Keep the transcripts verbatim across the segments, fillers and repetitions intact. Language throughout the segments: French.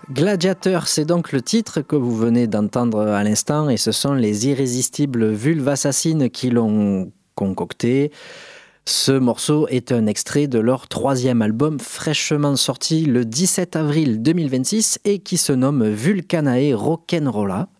Gladiateur, c'est donc le titre que vous venez d'entendre à l'instant et ce sont les irrésistibles Vulves Assassines qui l'ont concocté. Ce morceau est un extrait de leur troisième album fraîchement sorti le dix-sept avril deux mille vingt-six et qui se nomme Vulcanae Rock'n'Rolla.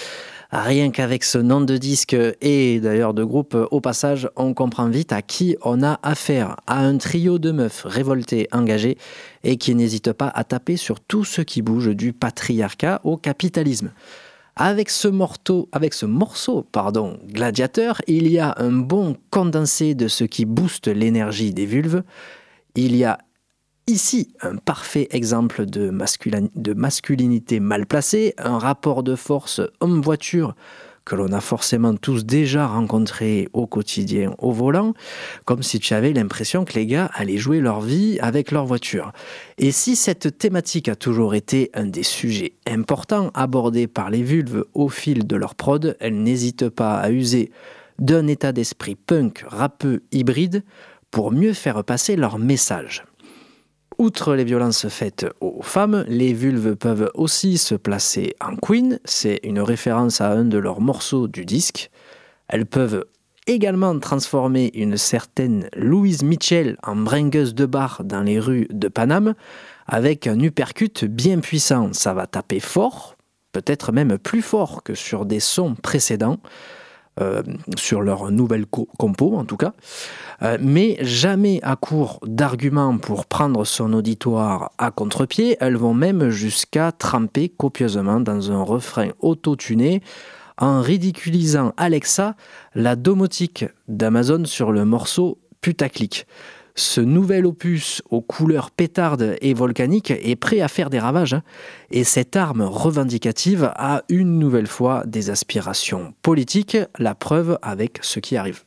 Rien qu'avec ce nom de disque et d'ailleurs de groupe au passage, on comprend vite à qui on a affaire. À un trio de meufs révoltées, engagées et qui n'hésitent pas à taper sur tout ce qui bouge du patriarcat au capitalisme. Avec ce morceau, avec ce morceau pardon, Gladiateur, il y a un bon condensé de ce qui booste l'énergie des vulves. Il y a ici un parfait exemple de, masculin- de masculinité mal placée, un rapport de force homme-voiture que l'on a forcément tous déjà rencontré au quotidien au volant, comme si tu avais l'impression que les gars allaient jouer leur vie avec leur voiture. Et si cette thématique a toujours été un des sujets importants abordés par les vulves au fil de leur prod, elles n'hésitent pas à user d'un état d'esprit punk, rappeux, hybride, pour mieux faire passer leur message. Outre les violences faites aux femmes, les vulves peuvent aussi se placer en queen, c'est une référence à un de leurs morceaux du disque. Elles peuvent également transformer une certaine Louise Mitchell en bringueuse de bar dans les rues de Paname avec un uppercut bien puissant. Ça va taper fort, peut-être même plus fort que sur des sons précédents. Euh, sur leur nouvelle co- compo en tout cas, euh, mais jamais à court d'arguments pour prendre son auditoire à contre-pied, elles vont même jusqu'à tremper copieusement dans un refrain auto-tuné en ridiculisant Alexa, la domotique d'Amazon sur le morceau Putaclic. Ce nouvel opus aux couleurs pétardes et volcaniques est prêt à faire des ravages. Hein. Et cette arme revendicative a une nouvelle fois des aspirations politiques, la preuve avec ce qui arrive.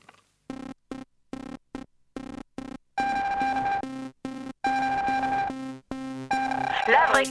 La vraie